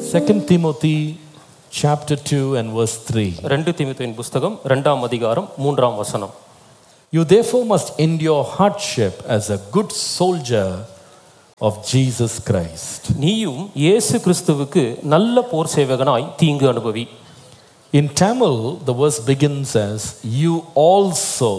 2 Timothy chapter 2 and verse 3. 2 தீமோத்தேயுவின் புத்தகம் 2ஆம் அதிகாரம் 3ஆம் வசனம். You therefore must endure hardship as a good soldier of Jesus Christ. நீயும் இயேசு கிறிஸ்துவுக்கு நல்ல போர் சேவகனாய் தீங்கு அனுபவி. In Tamil, the verse begins as, you also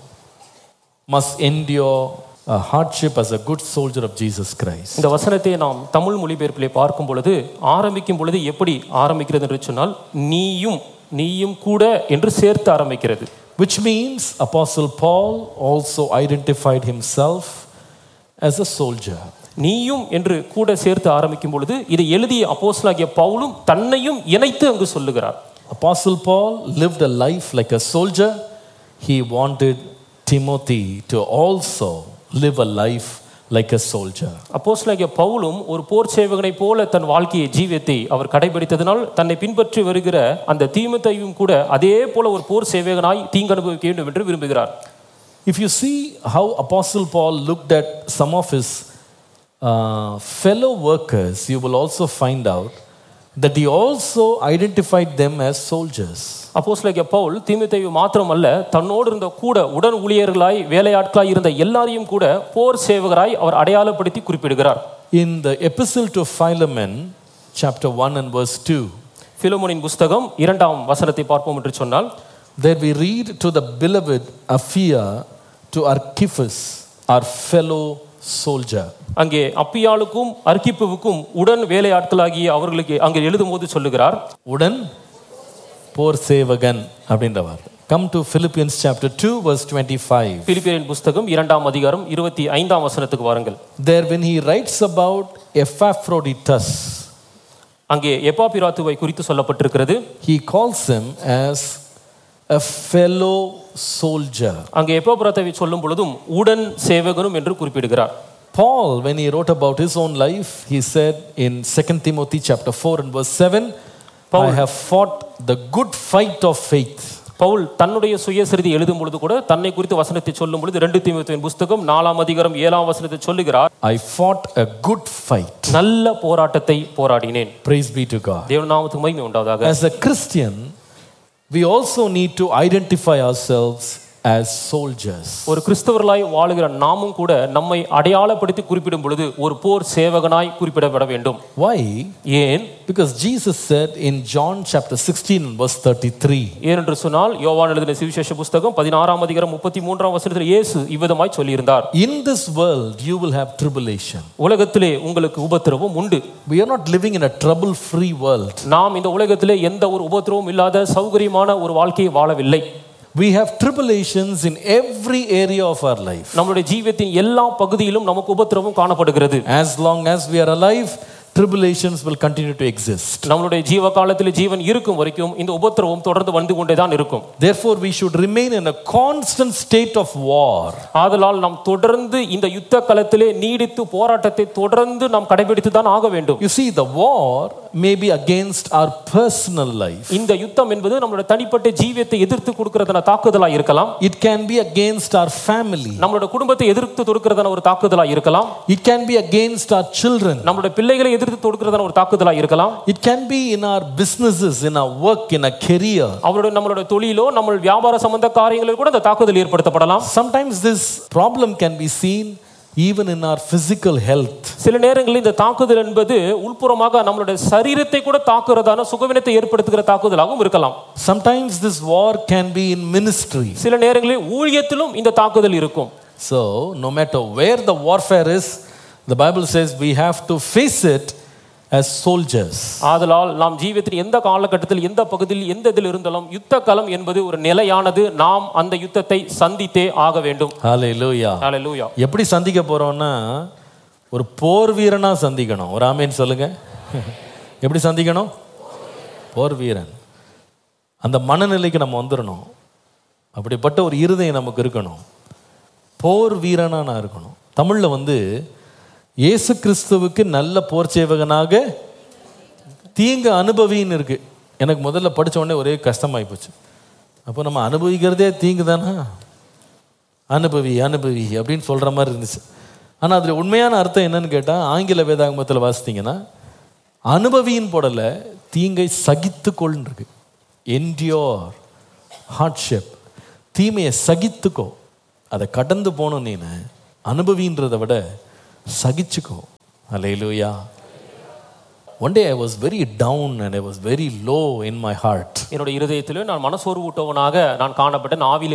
must endure a hardship as a good soldier of Jesus Christ. இந்த வசனத்தை நாம் தமிழ் மொழிபெயர்ப்பிலே பார்க்கும் பொழுது ஆரம்பிக்கும் பொழுது எப்படி ஆரம்பிக்கிறது என்று சொன்னால் நீயும் கூட என்று சேர்த்து ஆரம்பிக்கிறது. Which means Apostle Paul also identified himself as a soldier. நீயும் என்று கூட சேர்த்து ஆரம்பிக்கும் பொழுது இதை எழுதிய அப்போஸ்தலனாகிய பவுலும் தன்னையும் இணைத்து அங்கு சொல்லுகிறார். Apostle Paul lived a life like a soldier. He wanted Timothy to also live a life like a soldier. அப்போஸ்தலனாகிய பவுலும் ஒரு போர் சேவகனைப் போல தன் வாழ்க்கையை ஜீவியத்தை அவர் கடைபிடித்ததனால் தன்னை பின்பற்றி வருகிற அந்த தீமோத்தேயுவும் கூட அதே போல ஒரு போர் சேவகனாய் தீங்கு அனுபவிக்க வேண்டும் என்று விரும்புகிறார். If you see how Apostle Paul looked at some of his fellow workers, you will also find out that he also identified them as soldiers. அப்போஸ்தலனாகிய பவுல் தீமோத்தேயு மாத்திரமல்ல தன்னோடு இருந்த கூட உடன் ஊழியர்களாய் வேலையாட்களாய் இருந்த எல்லாரையும் கூட போர் சேவகராய் அவர் அடையாளப்படுத்தி குறிப்பிடுகிறார். In the epistle to Philemon chapter 1 and verse 2, பிலமோனின் புத்தகம் 2ஆம் வசனத்தை பார்ப்போம் என்று சொன்னால், there we read, to the beloved Apphia, to Archippus, our fellow soldier. அங்கே அப்பியாளுக்கும் அர்க்கிப்புவுக்கும் உடன் வேலையாட்களாகிய அவர்களுக்கு அங்கே எழுதும்போது சொல்லுகிறார், உடன் போர் சேவகன் அப்படின்றவர். Come to Philippians chapter 2 verse 25. பிலிப்பியரின் புத்தகம் 2ஆம் அதிகாரம் 25ஆம் வசனத்துக்கு வாருங்கள். There when he writes about Epaphroditus, அங்கே எப்பாப்பிராத்துவை குறித்து சொல்லப்பட்டிருக்கிறது. he calls him as a fellow soldier. அங்கே எப்பாப்பிராத்துவை சொல்லும் பொழுதும் உடன் சேவகனும் என்று குறிப்பிடுகிறார். Paul, when he wrote about his own life, he said in 2 Timothy chapter 4 and verse 7, I have fought the good fight of faith. Pavul தன்னுடைய சுயசரிதை எழுதும் பொழுது கூட தன்னை குறித்து வசனத்தை சொல்லும் பொழுது 2 தீமோத்தேயுவின் புத்தகம் 4ஆம் அதிகாரம் 7ஆம் வசனத்தை சொல்லுகிறார், I fought a good fight. நல்ல போராட்டத்தை போராடினேன். Praise be to God. தேவ நாமத்துக்கு மகிமை உண்டாவதாக. As a Christian, we also need to identify ourselves as soldiers. ஒரு கிறிஸ்தவர்களாய் வாழுகிற நாமும் கூட நம்மை அடையாளப்படுத்தி குறிப்பிடும் பொழுது ஒரு போர் சேவகனாய் குறிப்பிடப்பட வேண்டும். Why? ஏன்? Because Jesus said in John chapter 16 and verse 33. ஏனென்று சொன்னால் யோவான் எழுதின சுவிசேஷ புத்தகம் 16ஆம் அதிகாரம் 33ஆம் வசனத்தில் இயேசு இவ்விதமாய் சொல்லியிருந்தார், In this world you will have tribulation. உலகத்திலே உங்களுக்கு உபத்திரவம் உண்டு. We are not living in a trouble-free world. நாம் இந்த உலகத்திலே எந்த ஒரு உபத்திரவம் இல்லாத சௌகரியமான ஒரு வாழ்க்கையை வாழவில்லை. We have tribulations in every area of our life. நம்முடைய ஜீவியத்தின் எல்லா பகுதியிலும் நமக்கு உபத்திரவம் காணப்படுகிறது. As long as we are alive, tribulations will continue to exist. நம்மளுடைய ஜீவ காலத்தில் ஜீவன் இருக்கும் வரைக்கும் இந்த உபத்திரவம் தொடர்ந்து வந்து கொண்டே தான் இருக்கும். Therefore we should remain in a constant state of war. ஆதலால் நாம் தொடர்ந்து இந்த யுத்த களத்திலே நீடித்து போராட்டத்தை தொடர்ந்து நாம் கடைபிடித்து தான் ஆக வேண்டும். You see, the war may be against our personal life. இந்த யுத்தம் என்பது நம்மளுடைய தனிப்பட்ட ஜீவியத்தை எதிர்த்து கொடுக்கிறதான தாக்குதலா இருக்கலாம். It can be against our family. நம்மளுடைய குடும்பத்தை எதிர்த்து தொடுக்கிறதான ஒரு தாக்குதலா இருக்கலாம். It can be against our children. நம்மளுடைய பிள்ளைகளை எதிர்த்து தொடுக்கிறதான ஒரு தாக்குதலா இருக்கலாம். It can be in our businesses, in our work, in a career. நம்மளுடைய தொழிலோ நம்ம வியாபார சம்பந்த காரியங்களில் கூட இந்த தாக்குதல் ஏற்படுத்தப்படலாம். Sometimes this problem can be seen even in our physical health. சில நேரங்களில் இந்த தாக்குதல் என்பது உள்புறமாக நம்மளுடைய சரீரத்தை கூட தாக்குறதான சுகவினத்தை ஏற்படுத்துகிற தாக்குதலாகவும் இருக்கலாம். Sometimes this war can be in ministry. சில நேரங்களில் ஊழியத்திலும் இந்த தாக்குதல் இருக்கும். So no matter where the warfare is, the Bible says we have to face it as soldiers. ஆதலால் நாம் ஜீவியத்தின் எந்த காலகட்டத்தில் எந்த பகுதியில் எந்த இதில் இருந்தாலும் யுத்த களம் என்பது ஒரு நிலையானது. நாம் அந்த யுத்தத்தை சந்தித்தே ஆக வேண்டும். Hallelujah. Hallelujah. எப்படி சந்திக்க போறோம்னா ஒரு போர் வீரனா சந்திக்கணும். ஒரு ஆமென் சொல்லுங்க. எப்படி சந்திக்கணும்? போர் வீரன். அந்த மனநிலைக்கு நம்ம வந்துடணும். அப்படிப்பட்ட ஒரு இருதயம் நமக்கு இருக்கணும். போர் வீரனா நான் இருக்கணும். தமிழ்ல இயேசு கிறிஸ்துவுக்கு நல்ல போர் சேவகனாக தீங்கு அனுபவின்னு இருக்கு. எனக்கு முதல்ல படித்த உடனே ஒரே கஷ்டமாகி போச்சு. அப்போ நம்ம அனுபவிக்கிறதே தீங்கு தானா? அனுபவி அப்படின்னு சொல்கிற மாதிரி இருந்துச்சு. ஆனால் அதில் உண்மையான அர்த்தம் என்னன்னு கேட்டால், ஆங்கில வேதாகமத்தில் வாசித்தீங்கன்னா அனுபவியின் போடல, தீங்கை சகித்துக்கொள்னு இருக்கு. என்டியோர் ஹார்ட்ஷிப், தீமையை சகித்துக்கோ. அதை கடந்து போகணும். நீ அனுபவின்றதை விட சகிச்சுக்கோ. அல்லேலூயா. One day I was very down and I was very low in my heart. என்னோட இருதயத்தில் நான் மனசோர்வூட்டவனாக நான் காணப்பட்டேன். ஆவியில்